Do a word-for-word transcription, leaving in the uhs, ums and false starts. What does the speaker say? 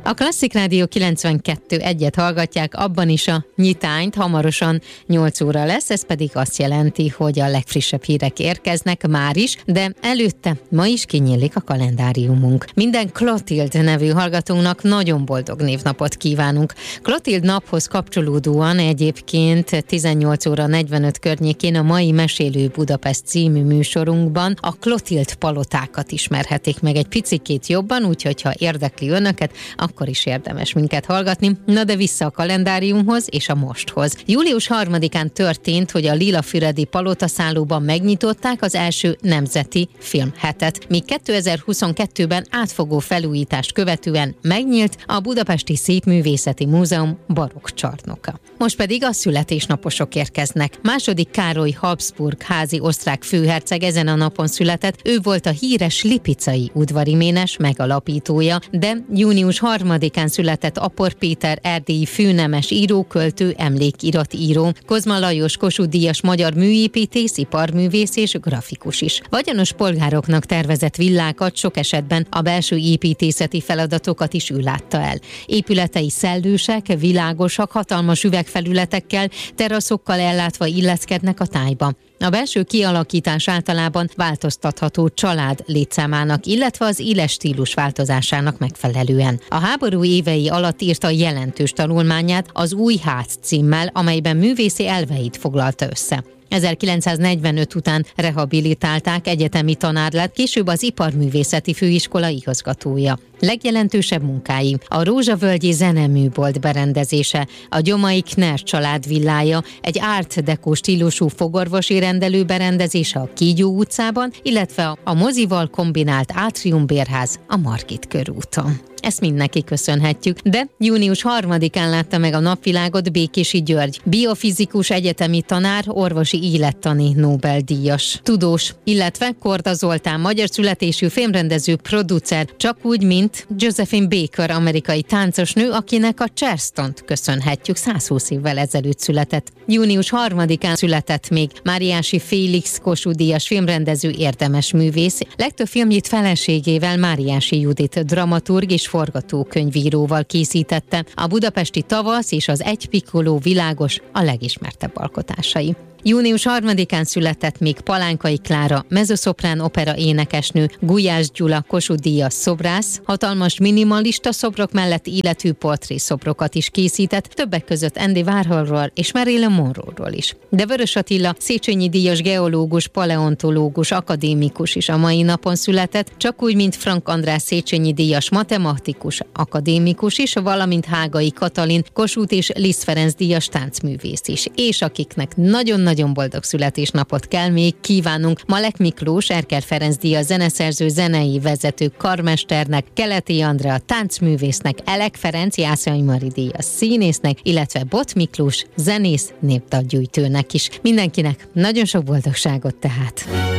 A Klasszik Rádió kilencvenkettő egyet hallgatják, abban is a nyitányt, hamarosan nyolc óra lesz, ez pedig azt jelenti, hogy a legfrissebb hírek érkeznek már is, de előtte ma is kinyílik a kalendáriumunk. Minden Klotild nevű hallgatónak nagyon boldog névnapot kívánunk. Klotild naphoz kapcsolódóan egyébként tizennyolc óra negyvenöt környékén a mai Mesélő Budapest című műsorunkban a Klotild palotákat ismerhetik meg egy picikét jobban, úgyhogy ha érdekli önöket, akkor is érdemes minket hallgatni. Na de vissza a kalendáriumhoz és a mosthoz. július harmadikán történt, hogy a Lilafüredi palotaszállóban megnyitották az első nemzeti filmhetet, míg kétezer-huszonkettőben átfogó felújítást követően megnyílt a Budapesti Szépművészeti Múzeum barokk csarnoka. Most pedig a születésnaposok érkeznek. Második Károly Habsburg házi osztrák főherceg ezen a napon született, ő volt a híres lipicai udvariménes megalapítója, de június harmadikán született Apor Péter erdélyi főnemes író, költő, emlékiratíró, Kozma Lajos Kossuth-díjas magyar műépítész, iparművész és grafikus is. Vagyonos polgároknak tervezett villákat, sok esetben a belső építészeti feladatokat is ő látta el. Épületei szellősek, világosak, hatalmas üvegfelületekkel, teraszokkal ellátva illeszkednek a tájba. A belső kialakítás általában változtatható család létszámának, illetve az éles stílus változásának megfelelően. A háború évei alatt írta jelentős tanulmányát az Új ház címmel, amelyben művészi elveit foglalta össze. ezerkilencszáznegyvenöt után rehabilitálták, egyetemi tanár lett, később az Iparművészeti Főiskola igazgatója. Legjelentősebb munkái a Rózsavölgyi zeneműbolt berendezése, a Gyomai Kner család villája, egy art deco stílusú fogorvosi rendelő berendezése a Kígyó utcában, illetve a mozival kombinált Átrium bérház a Margit körúton. Ezt mind neki köszönhetjük, de június harmadikán látta meg a napvilágot Békési György, biofizikus, egyetemi tanár, orvosi élettani Nobel-díjas tudós, illetve Korda Zoltán, magyar születésű filmrendező, producer, csak úgy, mint Josephine Baker, amerikai táncosnő, akinek a Charlestont köszönhetjük, száz húsz évvel ezelőtt született. június harmadikán született még Máriási Félix, Kossuth-díjas filmrendező, érdemes művész. Legtöbb filmjét feleségével, Máriási Judit dramaturg és forgatókönyvíróval készítette. A Budapesti Tavasz és az Egy pikkoló világos a legismertebb alkotásai. június harmadikán született még Palánkai Klára, mezőszoprán opera énekesnő, Gulyás Gyula, Kossuth-díjas szobrász, hatalmas minimalista szobrok mellett életű portrészobrokat is készített, többek között Andy Warholról és Marilyn Monroe-ról is. De Vörös Attila, Széchenyi-díjas geológus, paleontológus, akadémikus is a mai napon született, csak úgy, mint Frank András Széchenyi-díjas matematikus, akadémikus is, valamint Hágai Katalin, Kossuth és Liszt Ferenc díjas táncművész is, és akiknek nagyon Nagyon boldog születésnapot kell még kívánunk Malek Miklós, Erkel Ferenc díjas zeneszerző, zenei vezető, karmesternek, Keleti Andrea táncművésznek, Elek Ferenc, Jászai Mari díjas színésznek, illetve Bot Miklós zenész, népdalgyújtőnek is. Mindenkinek nagyon sok boldogságot tehát!